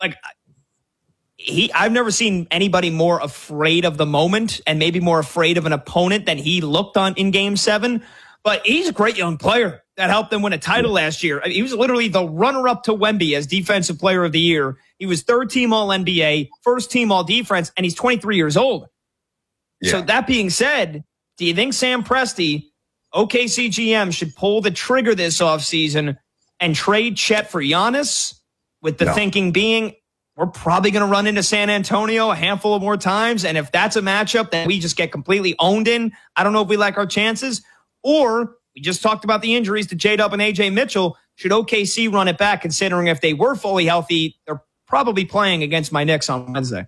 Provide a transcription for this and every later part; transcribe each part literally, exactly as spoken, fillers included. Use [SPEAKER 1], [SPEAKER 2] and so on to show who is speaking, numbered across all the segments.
[SPEAKER 1] like he, I've never seen anybody more afraid of the moment and maybe more afraid of an opponent than he looked on in game seven. But he's a great young player that helped them win a title last year. I mean, he was literally the runner-up to Wemby as Defensive Player of the Year. He was third team All N B A, first team All Defense, and he's twenty-three years old. Yeah. So that being said, do you think Sam Presti, O K C G M, should pull the trigger this offseason and trade Chet for Giannis? With the no. thinking being, we're probably going to run into San Antonio a handful of more times. And if that's a matchup that we just get completely owned in, I don't know if we like our chances. Or we just talked about the injuries to J-Dub and A J Mitchell. Should O K C run it back, considering if they were fully healthy, they're probably playing against my Knicks on Wednesday?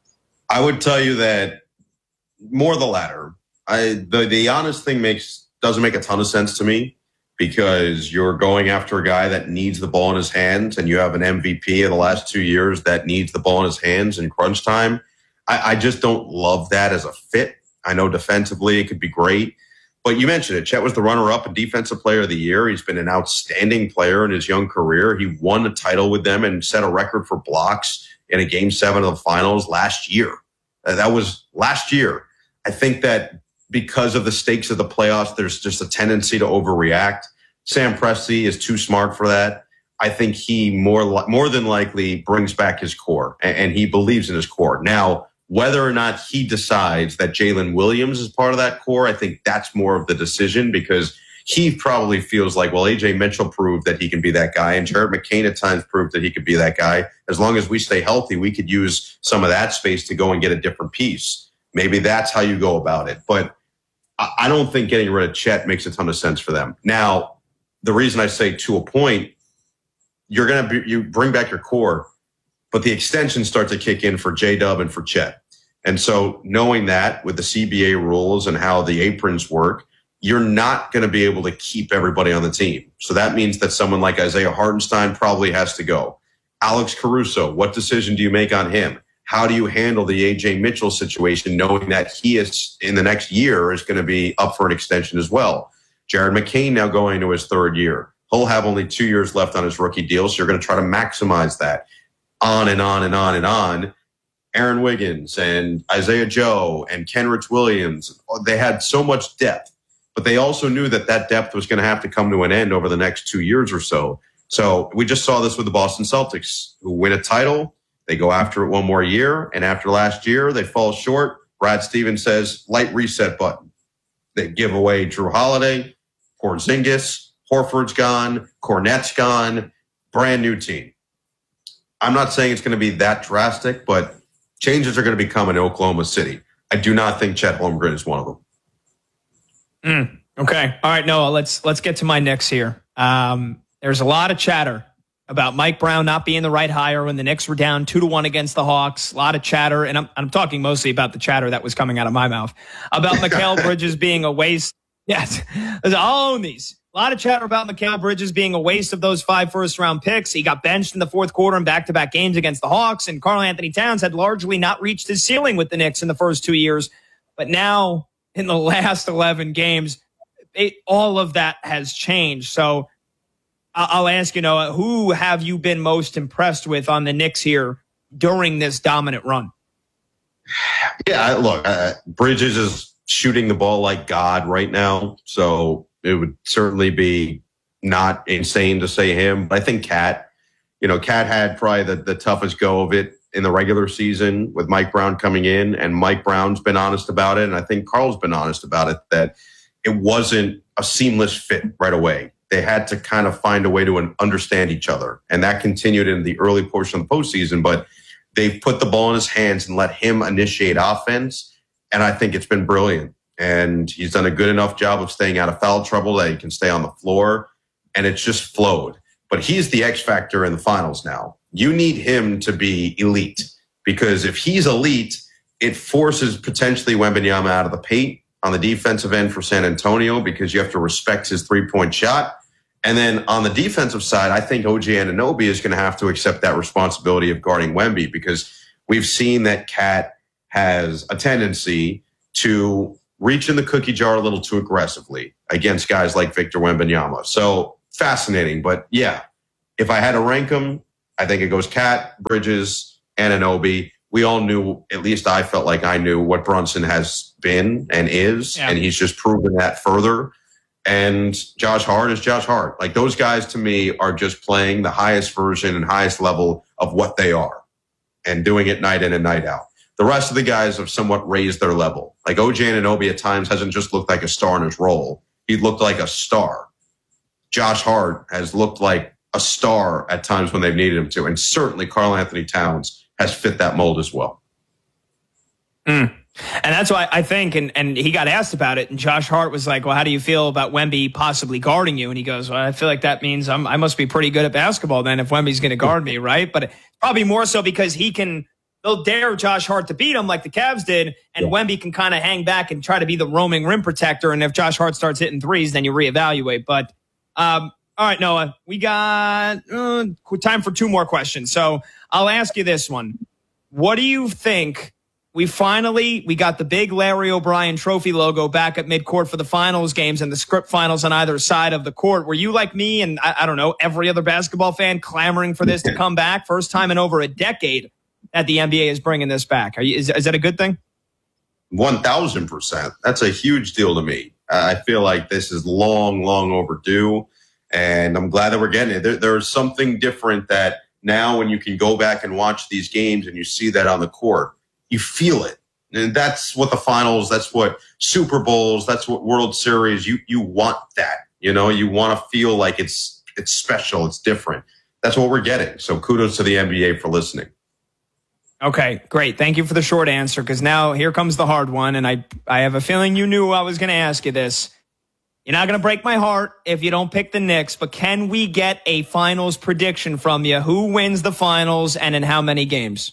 [SPEAKER 2] I would tell you that more the latter. I the, the Giannis thing makes doesn't make a ton of sense to me, because you're going after a guy that needs the ball in his hands, and you have an M V P of the last two years that needs the ball in his hands in crunch time. I, I just don't love that as a fit. I know defensively it could be great. But you mentioned it. Chet was the runner-up and Defensive Player of the Year. He's been an outstanding player in his young career. He won a title with them and set a record for blocks in a Game seven of the Finals last year. Uh, that was last year. I think that because of the stakes of the playoffs, there's just a tendency to overreact. Sam Presti is too smart for that. I think he more, li- more than likely brings back his core, and, and he believes in his core. Now, whether or not he decides that Jalen Williams is part of that core, I think that's more of the decision, because he probably feels like, well, A J Mitchell proved that he can be that guy, and Jared McCain at times proved that he could be that guy. As long as we stay healthy, we could use some of that space to go and get a different piece. Maybe that's how you go about it. But I don't think getting rid of Chet makes a ton of sense for them. Now, the reason I say to a point, you're going to you bring back your core, but the extensions start to kick in for J-Dub and for Chet. And so knowing that with the C B A rules and how the aprons work, you're not going to be able to keep everybody on the team. So that means that someone like Isaiah Hartenstein probably has to go. Alex Caruso, what decision do you make on him? How do you handle the A J Mitchell situation, knowing that he is in the next year is going to be up for an extension as well? Jared McCain now going into his third year. He'll have only two years left on his rookie deal, so you're going to try to maximize that. On and on and on and on. Aaron Wiggins and Isaiah Joe and Kenrich Williams, they had so much depth, but they also knew that that depth was going to have to come to an end over the next two years or so. So we just saw this with the Boston Celtics, who win a title. They go after it one more year, and after last year, they fall short. Brad Stevens says, light reset button. They give away Drew Holiday, Porzingis, Horford's gone, Cornette's gone, brand new team. I'm not saying it's going to be that drastic, but changes are going to be coming in Oklahoma City. I do not think Chet Holmgren is one of them.
[SPEAKER 1] Mm, okay. All right, Noah, let's let's get to my Knicks here. Um, there's a lot of chatter about Mike Brown not being the right hire when the Knicks were down two to one against the Hawks. A lot of chatter, and I'm I'm talking mostly about the chatter that was coming out of my mouth about Mikal Bridges being a waste. Yes, I'll own these. A lot of chatter about Mikal Bridges being a waste of those five first-round picks. He got benched in the fourth quarter in back-to-back games against the Hawks, and Karl-Anthony Towns had largely not reached his ceiling with the Knicks in the first two years. But now, in the last eleven games, it, all of that has changed. So I'll ask you, Noah, who have you been most impressed with on the Knicks here during this dominant run?
[SPEAKER 2] Yeah, look, uh, Bridges is shooting the ball like God right now, so it would certainly be not insane to say him. But I think Cat, you know, Cat had probably the, the toughest go of it in the regular season with Mike Brown coming in, and Mike Brown's been honest about it, and I think Carl's been honest about it, that it wasn't a seamless fit right away. They had to kind of find a way to understand each other, and that continued in the early portion of the postseason, but they've put the ball in his hands and let him initiate offense, and I think it's been brilliant. And he's done a good enough job of staying out of foul trouble that he can stay on the floor, and it's just flowed. But he's the X factor in the finals now. You need him to be elite, because if he's elite, it forces potentially Wembanyama out of the paint on the defensive end for San Antonio, because you have to respect his three-point shot. And then on the defensive side, I think O G Anunoby is going to have to accept that responsibility of guarding Wemby, because we've seen that Cat has a tendency to reach in the cookie jar a little too aggressively against guys like Victor Wembanyama. So fascinating. But yeah, if I had to rank them, I think it goes Cat, Bridges, Anunoby. We all knew, at least I felt like I knew what Brunson has been and is, yeah. and he's just proven that further. And Josh Hart is Josh Hart. Like, those guys to me are just playing the highest version and highest level of what they are and doing it night in and night out. The rest of the guys have somewhat raised their level. Like, O G Anunoby at times hasn't just looked like a star in his role. He looked like a star. Josh Hart has looked like a star at times when they've needed him to. And certainly Karl Anthony Towns has fit that mold as well.
[SPEAKER 1] Mm. And that's why I think, and, and he got asked about it, and Josh Hart was like, well, how do you feel about Wemby possibly guarding you? And he goes, well, I feel like that means I'm, I must be pretty good at basketball then if Wemby's going to guard me, right? But probably more so because he can, they'll dare Josh Hart to beat him like the Cavs did, and yeah. Wemby can kind of hang back and try to be the roaming rim protector, and if Josh Hart starts hitting threes, then you reevaluate. But um, all right, Noah, we got uh, time for two more questions. So I'll ask you this one. What do you think? We finally, we got the big Larry O'Brien trophy logo back at midcourt for the finals games and the script finals on either side of the court. Were you like me and, I, I don't know, every other basketball fan clamoring for this to come back? First time in over a decade that the N B A is bringing this back. Are you, is, is that a good thing?
[SPEAKER 2] one thousand percent. That's a huge deal to me. I feel like this is long, long overdue, and I'm glad that we're getting it. There, there's something different that now when you can go back and watch these games and you see that on the court, you feel it. And that's what the finals, that's what Super Bowls, that's what World Series, you you want that. You know, you want to feel like it's it's special, it's different. That's what we're getting. So kudos to the N B A for listening.
[SPEAKER 1] Okay, great. Thank you for the short answer, because now here comes the hard one, and I, I have a feeling you knew I was going to ask you this. You're not going to break my heart if you don't pick the Knicks, but can we get a finals prediction from you? Who wins the finals and in how many games?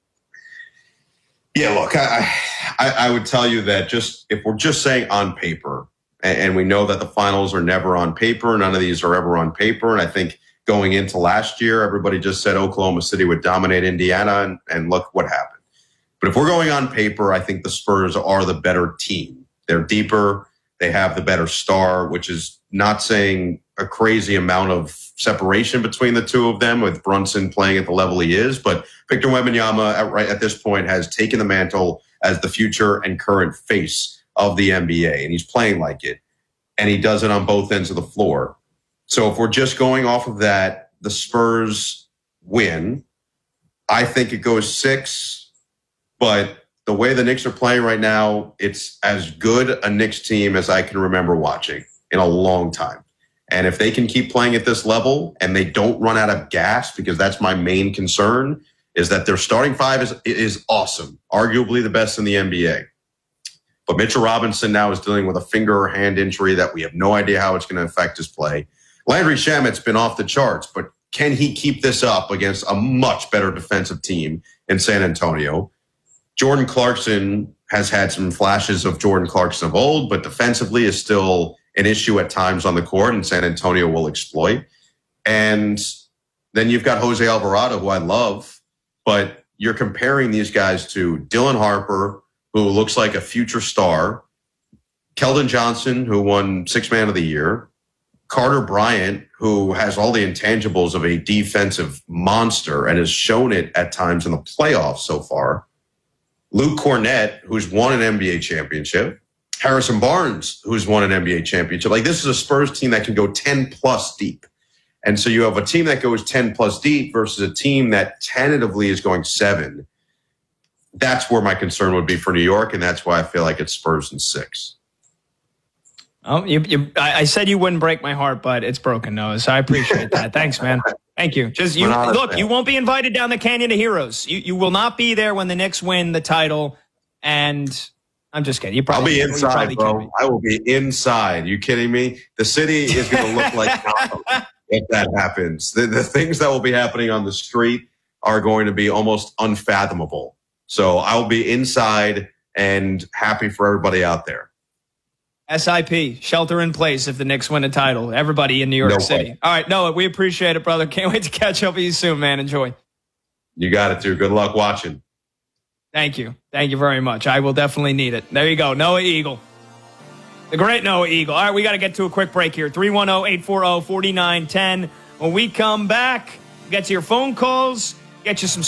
[SPEAKER 2] Yeah, look, I, I, I would tell you that just if we're just saying on paper, and, and we know that the finals are never on paper, none of these are ever on paper. And I think going into last year, everybody just said Oklahoma City would dominate Indiana, and, and look what happened. But if we're going on paper, I think the Spurs are the better team. They're deeper. They have the better star, which is not saying a crazy amount of separation between the two of them, with Brunson playing at the level he is. But Victor Wembanyama at, right at this point has taken the mantle as the future and current face of the N B A, and he's playing like it. And he does it on both ends of the floor. So if we're just going off of that, the Spurs win. I think it goes six, but the way the Knicks are playing right now, it's as good a Knicks team as I can remember watching in a long time. And if they can keep playing at this level and they don't run out of gas, because that's my main concern, is that their starting five is is awesome, arguably the best in the N B A. But Mitchell Robinson now is dealing with a finger or hand injury that we have no idea how it's going to affect his play. Landry Shamet's been off the charts, but can he keep this up against a much better defensive team in San Antonio? Jordan Clarkson has had some flashes of Jordan Clarkson of old, but defensively is still an issue at times on the court, and San Antonio will exploit. And then you've got Jose Alvarado, who I love, but you're comparing these guys to Dylan Harper, who looks like a future star, Keldon Johnson, who won Sixth Man of the Year, Carter Bryant, who has all the intangibles of a defensive monster and has shown it at times in the playoffs so far, Luke Cornett, who's won an N B A championship, Harrison Barnes, who's won an N B A championship. Like, this is a Spurs team that can go ten plus deep. And so you have a team that goes ten plus deep versus a team that tentatively is going seven. That's where my concern would be for New York, and that's why I feel like it's Spurs in six.
[SPEAKER 1] Oh, you, you, I, I said you wouldn't break my heart, but it's broken, Noah. So I appreciate that. Thanks, man. Thank you. Just you look, you won't be invited down the Canyon of Heroes. You you will not be there when the Knicks win the title. And I'm just kidding. You probably
[SPEAKER 2] I'll be inside, bro. I will be inside. You kidding me? The city is going to look like Gotham if that happens. The, the things that will be happening on the street are going to be almost unfathomable. So I'll be inside and happy for everybody out there.
[SPEAKER 1] S I P, shelter in place if the Knicks win a title. Everybody in New York no City. Way. All right, Noah, we appreciate it, brother. Can't wait to catch up with you soon, man. Enjoy.
[SPEAKER 2] You got it, dude. Good luck watching.
[SPEAKER 1] Thank you. Thank you very much. I will definitely need it. There you go. Noah Eagle. The great Noah Eagle. All right, we got to get to a quick break here. three one zero, eight four zero, four nine one zero. When we come back, get to your phone calls, get you some